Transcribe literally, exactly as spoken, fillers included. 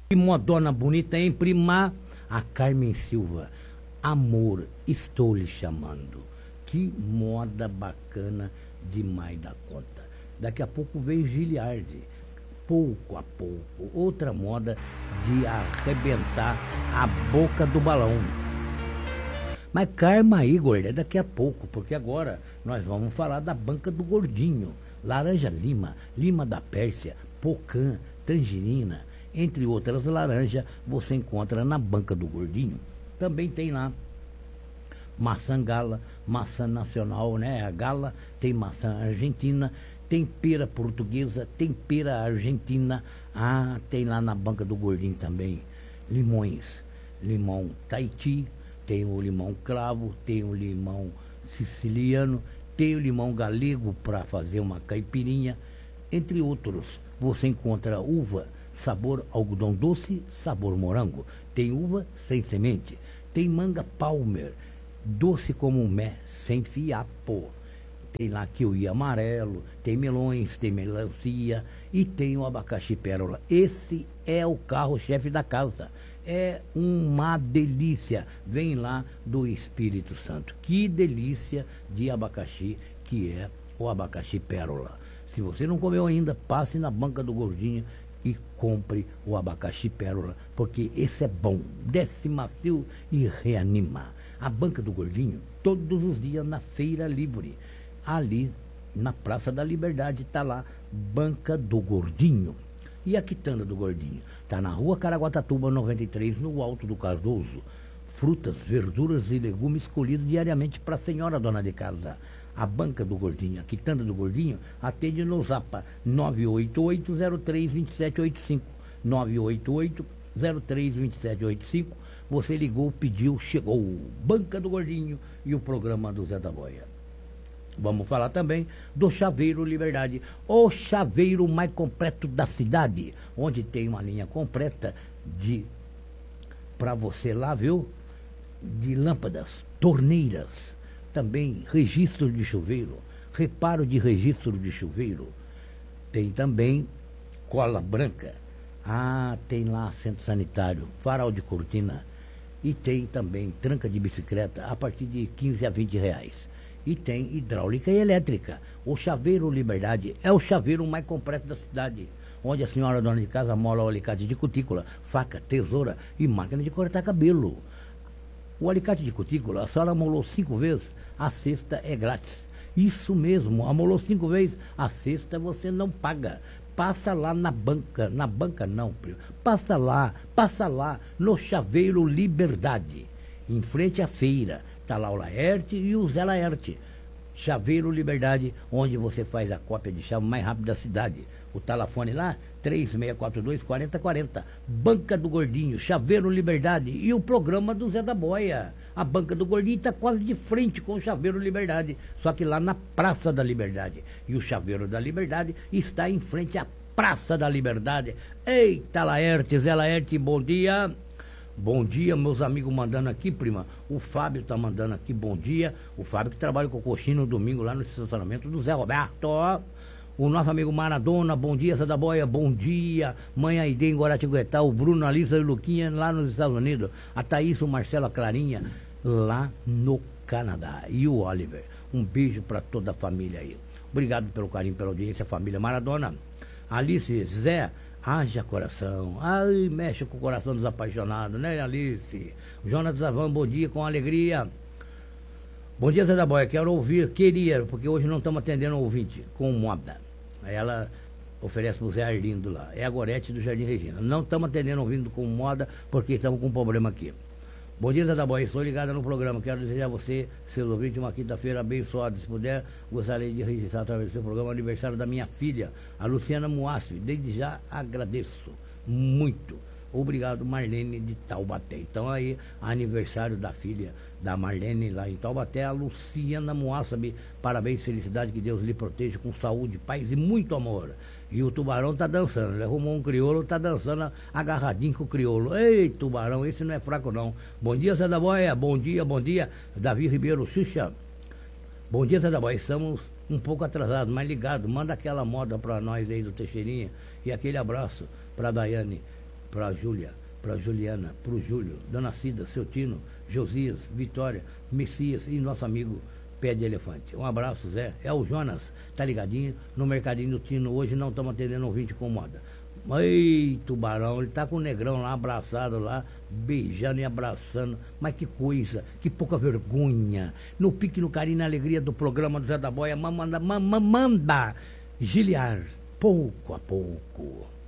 Que modona bonita, hein, prima? A Carmen Silva. Amor, estou lhe chamando. Que moda bacana demais da conta. Daqui a pouco vem Giliardi. Pouco a pouco. Outra moda de arrebentar a boca do balão. Mas calma aí, gorda, daqui a pouco, porque agora nós vamos falar da banca do gordinho. Laranja lima, lima da Pérsia, pocã, tangerina, entre outras laranjas, você encontra na banca do gordinho. Também tem lá maçã gala, maçã nacional, né? A gala, tem maçã argentina, tem pera portuguesa, tem pera argentina. Ah, tem lá na banca do gordinho também limões, limão Tahiti, tem o limão cravo, tem o limão siciliano, tem o limão galego para fazer uma caipirinha, entre outros. Você encontra uva, sabor algodão doce, sabor morango. Tem uva sem semente. Tem manga palmer, doce como um mé, sem fiapo. Tem lá kiwi amarelo, tem melões, tem melancia e tem o abacaxi pérola. Esse é o carro-chefe da casa. É uma delícia. Vem lá do Espírito Santo. Que delícia de abacaxi que é o abacaxi pérola. Se você não comeu ainda, passe na banca do gordinho e compre o abacaxi pérola, porque esse é bom, desce macio e reanima. A banca do gordinho, todos os dias na Feira Livre, ali na Praça da Liberdade, está lá, banca do gordinho. E a quitanda do gordinho? Está na rua Caraguatatuba, noventa e três, no Alto do Cardoso. Frutas, verduras e legumes escolhidos diariamente para a senhora dona de casa. A banca do gordinho, a quitanda do gordinho, atende no Zapa nove oito oito, zero três dois sete oito cinco. nove oito oito, zero três dois sete oito cinco. Você ligou, pediu, chegou. Banca do Gordinho e o programa do Zé da Boia. Vamos falar também do Chaveiro Liberdade, o chaveiro mais completo da cidade, onde tem uma linha completa de, para você lá, viu, de lâmpadas, torneiras, também registro de chuveiro, reparo de registro de chuveiro. Tem também cola branca. Ah, tem lá assento sanitário, farol de cortina. E tem também tranca de bicicleta a partir de quinze a vinte reais. E tem hidráulica e elétrica. O Chaveiro Liberdade é o chaveiro mais completo da cidade, onde a senhora dona de casa mola o alicate de cutícula, faca, tesoura e máquina de cortar cabelo. O alicate de cutícula, a senhora molou cinco vezes, a sexta é grátis. Isso mesmo, amolou cinco vezes, a sexta você não paga. Passa lá na banca, na banca não, primo. Passa lá, passa lá, no Chaveiro Liberdade, em frente à feira. Está lá o Laerte e o Zé Laerte. Chaveiro Liberdade, onde você faz a cópia de chave mais rápida da cidade. O telefone lá, três seis quatro dois, quatro zero quatro zero. Banca do Gordinho, Chaveiro Liberdade e o programa do Zé da Boia. A Banca do Gordinho está quase de frente com o Chaveiro Liberdade, só que lá na Praça da Liberdade. E o Chaveiro da Liberdade está em frente à Praça da Liberdade. Eita, Laerte, Zé Laerte, bom dia. Bom dia, meus amigos mandando aqui, prima. O Fábio tá mandando aqui, bom dia. O Fábio que trabalha com coxinha no domingo lá no estacionamento do Zé Roberto. O nosso amigo Maradona, bom dia, Zé da Boia, bom dia. Mãe Aide em Guaratinguetá, o Bruno, a Lisa e o Luquinha lá nos Estados Unidos. A Thaís, o Marcelo, a Clarinha lá no Canadá. E o Oliver. Um beijo para toda a família aí. Obrigado pelo carinho, pela audiência, família Maradona. Alice, Zé, haja coração. Ai, mexe com o coração dos apaixonados, né, Alice? Jonas Zavan, bom dia, com alegria. Bom dia, Zé da Boia, quero ouvir, queria, porque hoje não estamos atendendo o ouvinte, com moda. Ela oferece para o Zé Arlindo lá. É a Gorete do Jardim Regina. Não estamos atendendo ouvindo com moda, porque estamos com um problema aqui. Bom dia, Zé da Boia, estou ligada no programa. Quero desejar a você, seus ouvintes, uma quinta-feira abençoada. Se puder, gostaria de registrar através do seu programa o aniversário da minha filha, a Luciana Moassi. Desde já agradeço muito. Obrigado, Marlene de Taubaté. Então aí, aniversário da filha da Marlene lá em Taubaté, a Luciana Moassabi. Parabéns, felicidade, que Deus lhe proteja com saúde, paz e muito amor. E o Tubarão tá dançando, ele arrumou um crioulo, tá dançando agarradinho com o crioulo. Ei, Tubarão, esse não é fraco não. Bom dia, Zé da Boia, bom dia, bom dia. Davi Ribeiro, Xuxa. Bom dia, Zé da Boia, estamos um pouco atrasados, mas ligados. Manda aquela moda pra nós aí do Teixeirinha. E aquele abraço pra Daiane, para a Júlia, para a Juliana, para o Júlio, Dona Cida, seu Tino, Josias, Vitória, Messias e nosso amigo Pé de Elefante. Um abraço, Zé. É o Jonas, tá ligadinho? No Mercadinho do Tino. Hoje não estamos atendendo ouvinte incomoda. Ei, Tubarão, ele tá com o Negrão lá, abraçado lá, beijando e abraçando. Mas que coisa, que pouca vergonha. No pique, no carinho, na alegria do programa do Zé da Boia, manda, manda, manda, giliar, pouco a pouco.